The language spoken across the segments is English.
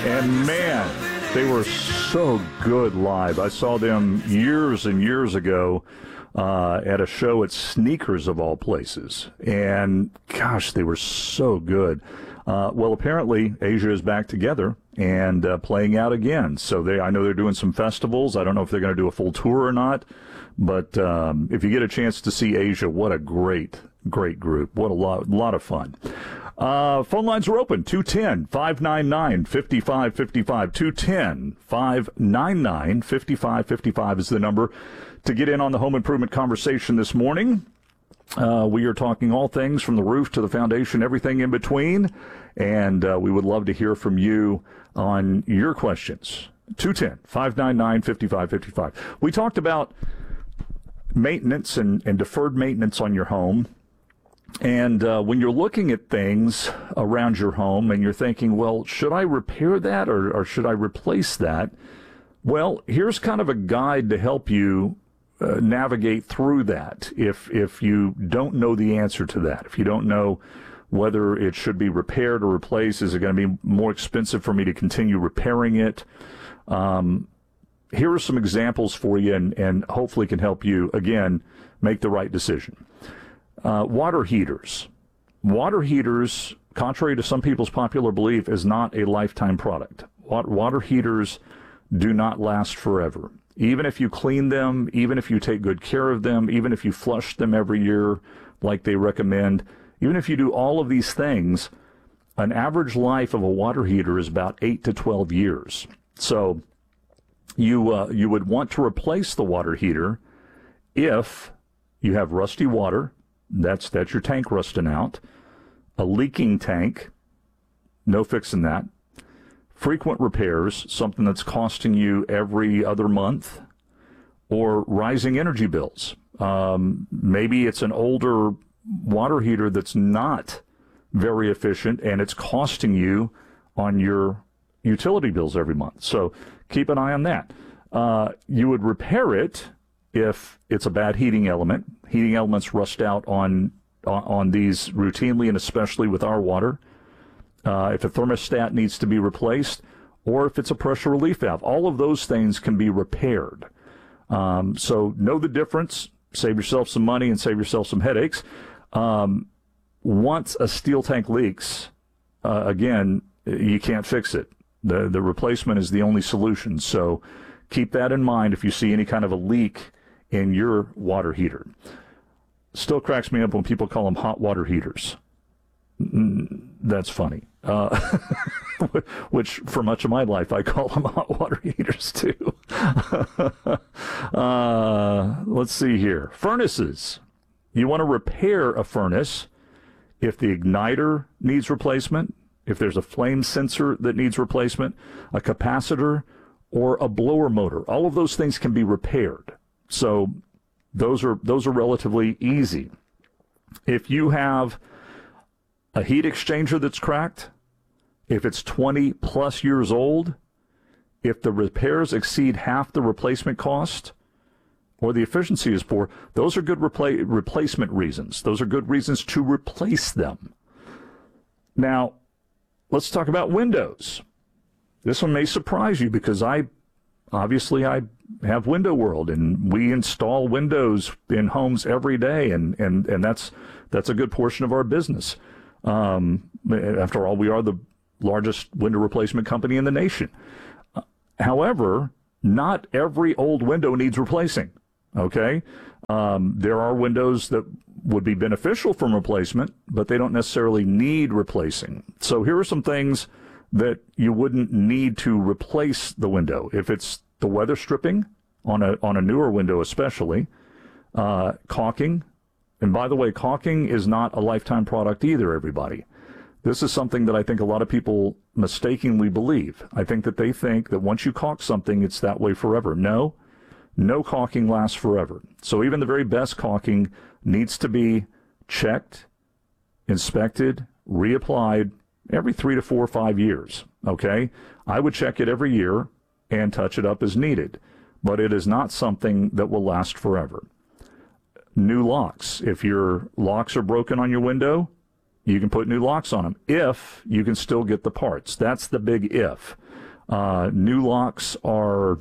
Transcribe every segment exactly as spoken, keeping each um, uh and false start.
And man, they were so good live. I saw them years and years ago uh, at a show at Sneakers, of all places. And gosh, they were so good. Uh, well, apparently, Asia is back together and uh, playing out again. So they, I know they're doing some festivals. I don't know if they're going to do a full tour or not. But um, if you get a chance to see Asia, what a great, great group. What a lot, lot of fun. Uh, phone lines are open, two one zero, five nine nine, five five five five. two one zero, five nine nine, five five five five is the number to get in on the home improvement conversation this morning. Uh, we are talking all things from the roof to the foundation, everything in between, and uh, we would love to hear from you on your questions. two one zero, five nine nine, five five five five. We talked about maintenance and, and deferred maintenance on your home. And uh, when you're looking at things around your home and you're thinking, well, should I repair that or, or should I replace that? Well, here's kind of a guide to help you uh, navigate through that if if you don't know the answer to that. If you don't know whether it should be repaired or replaced, is it going to be more expensive for me to continue repairing it? Um, here are some examples for you and, and hopefully can help you, again, make the right decision. Uh, water heaters. Water heaters, contrary to some people's popular belief, is not a lifetime product. Water heaters do not last forever. Even if you clean them, even if you take good care of them, even if you flush them every year like they recommend, even if you do all of these things, an average life of a water heater is about eight to twelve years. So you uh, you would want to replace the water heater if you have rusty water. That's that's your tank rusting out. A leaking tank, no fixing that. Frequent repairs, something that's costing you every other month. Or rising energy bills. Um, maybe it's an older water heater that's not very efficient and it's costing you on your utility bills every month. So keep an eye on that. Uh, you would repair it if it's a bad heating element. Heating elements rust out on on, on these routinely, and especially with our water. Uh, if a thermostat needs to be replaced, or if it's a pressure relief valve, all of those things can be repaired. Um, so know the difference. Save yourself some money and save yourself some headaches. Um, once a steel tank leaks, uh, again, you can't fix it. The the replacement is the only solution. So keep that in mind if you see any kind of a leak in your water heater. Still cracks me up when people call them hot water heaters. That's funny. Uh, which for much of my life I call them hot water heaters too. uh, let's see here. Furnaces. You want to repair a furnace if the igniter needs replacement, if there's a flame sensor that needs replacement, a capacitor, or a blower motor. All of those things can be repaired. So those are those are relatively easy. If you have a heat exchanger that's cracked, if it's twenty plus years old, if the repairs exceed half the replacement cost, or the efficiency is poor, those are good repla- replacement reasons. Those are good reasons to replace them. Now, let's talk about windows. This one may surprise you because I, obviously, I have Window World, and we install windows in homes every day, and, and, and that's that's a good portion of our business. Um, after all, we are the largest window replacement company in the nation. Uh, however, not every old window needs replacing, okay? Um, there are windows that would be beneficial from replacement, but they don't necessarily need replacing. So here are some things that you wouldn't need to replace the window. If it's the weather stripping on a on a newer window especially, uh, caulking. And by the way, caulking is not a lifetime product either, everybody. This is something that I think a lot of people mistakenly believe. I think that they think that once you caulk something, it's that way forever. No, no caulking lasts forever. So even the very best caulking needs to be checked, inspected, reapplied every three to four or five years, okay? I would check it every year and touch it up as needed, but it is not something that will last forever. New locks. If your locks are broken on your window, you can put new locks on them if you can still get the parts. That's the big if. Uh, new locks are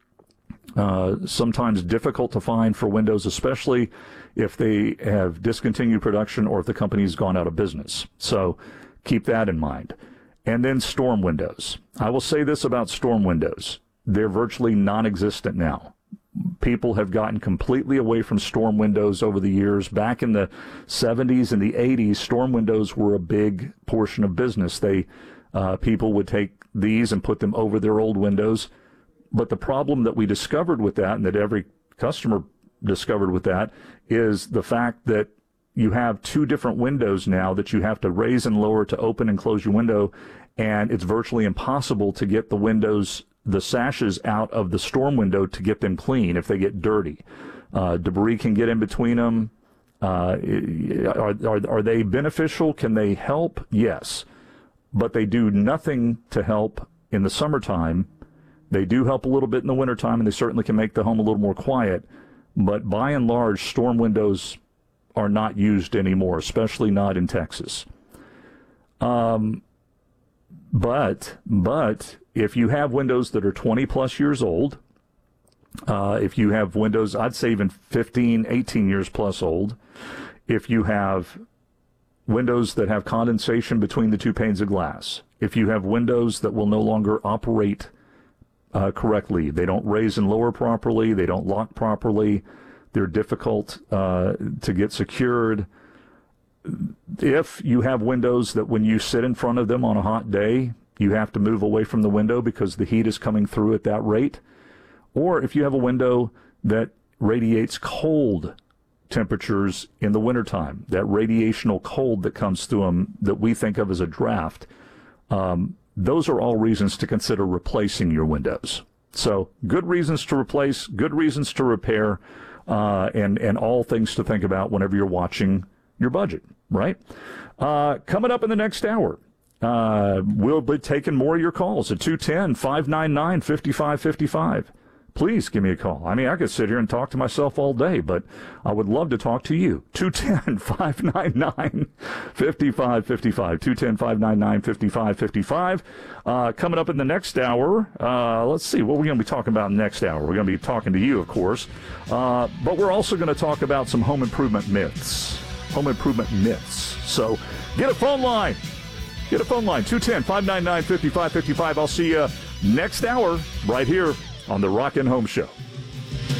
uh, sometimes difficult to find for Windows, especially if they have discontinued production or if the company's gone out of business. So keep that in mind. And then storm windows. I will say this about storm windows. They're virtually non-existent now. People have gotten completely away from storm windows over the years. Back in the seventies and the eighties, storm windows were a big portion of business. They uh, people would take these and put them over their old windows. But the problem that we discovered with that, and that every customer discovered with that, is the fact that you have two different windows now that you have to raise and lower to open and close your window, and it's virtually impossible to get the windows, the sashes out of the storm window to get them clean if they get dirty. Uh, debris can get in between them. Uh, are, are, are they beneficial? Can they help? Yes. But they do nothing to help in the summertime. They do help a little bit in the wintertime, and they certainly can make the home a little more quiet. But by and large, storm windows are not used anymore, especially not in Texas. Um, but, but if you have windows that are twenty plus years old, uh, if you have windows, I'd say even fifteen, eighteen years plus old, if you have windows that have condensation between the two panes of glass, if you have windows that will no longer operate uh, correctly, they don't raise and lower properly, they don't lock properly, they're difficult uh, to get secured. If you have windows that when you sit in front of them on a hot day, you have to move away from the window because the heat is coming through at that rate, or if you have a window that radiates cold temperatures in the wintertime, that radiational cold that comes through them that we think of as a draft, um, those are all reasons to consider replacing your windows. So good reasons to replace, good reasons to repair, uh, and, and all things to think about whenever you're watching your budget, right? Uh, coming up in the next hour, uh, we'll be taking more of your calls at two one zero, five nine nine, five five five five. Please give me a call. I mean, I could sit here and talk to myself all day, but I would love to talk to you. two one zero, five nine nine, five five five five. two one zero, five nine nine, five five five five. Uh, coming up in the next hour, uh, let's see, what we're going to be talking about next hour. We're going to be talking to you, of course, uh, but we're also going to talk about some home improvement myths. Home improvement myths. So get a phone line. Get a phone line, two one zero, five nine nine, five five five five. I'll see you next hour right here on the Rockin' Home Show.